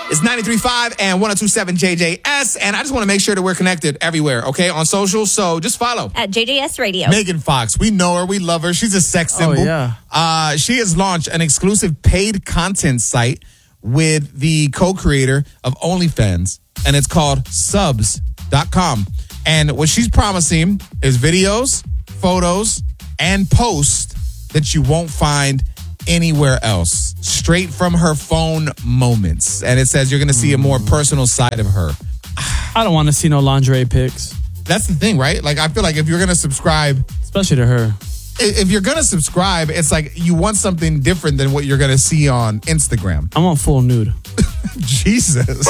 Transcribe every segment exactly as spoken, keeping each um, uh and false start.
It's ninety-three point five and one oh two point seven J J S. And I just want to make sure that we're connected everywhere, okay, on social. So just follow. At J J S Radio. Megan Fox. We know her. We love her. She's a sex symbol. Oh, yeah. Uh, she has launched an exclusive paid content site with the co-creator of OnlyFans. And it's called subs dot com. And what she's promising is videos, photos, and posts that you won't find anywhere else. Straight from her phone moments. And it says you're going to see a more personal side of her. I don't want to see no lingerie pics. That's the thing, right? Like, I feel like if you're going to subscribe, especially to her, if you're going to subscribe, it's like you want something different than what you're going to see on Instagram. I want full nude. Jesus.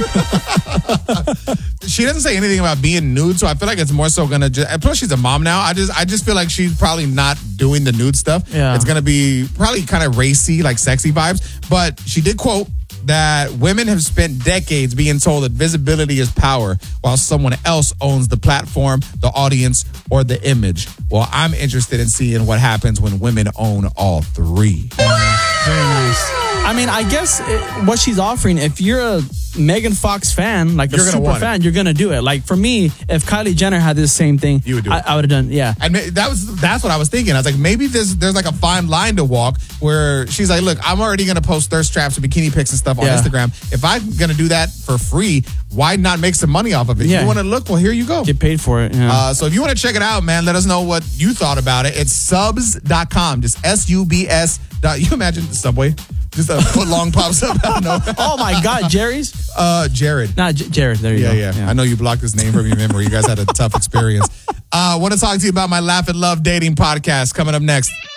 She doesn't say anything about being nude, so I feel like it's more so gonna just, plus she's a mom now. I just I just feel like she's probably not doing the nude stuff. Yeah. It's gonna be probably kind of racy, like sexy vibes. But she did quote that women have spent decades being told that visibility is power while someone else owns the platform, the audience, or the image. Well, I'm interested in seeing what happens when women own all three. Very nice. I mean, I guess it, what she's offering, if you're a Megan Fox fan, like a You're gonna super want it. fan, you're going to do it. Like for me, if Kylie Jenner had this same thing, You would do I, it. I would have done, yeah. And that was that's what I was thinking. I was like, maybe there's there's like a fine line to walk where she's like, look, I'm already gonna post thirst traps and bikini pics and stuff on Yeah. Instagram. If I'm gonna do that for free, why not make some money off of it? Yeah. You want to look? Well, here you go. Get paid for it. Yeah. Uh, so if you want to check it out, man, let us know what you thought about it. It's subs dot com. Just S U B S. Dot, you imagine the Subway? Just a foot long pops up. I don't know. Oh my God, Jerry's? Uh, Jared. Nah, J- Jared, there you Yeah, go. yeah, I know you blocked his name from your memory. You guys had a tough experience. I uh, want to talk to you about my Laugh and Love Dating podcast coming up next.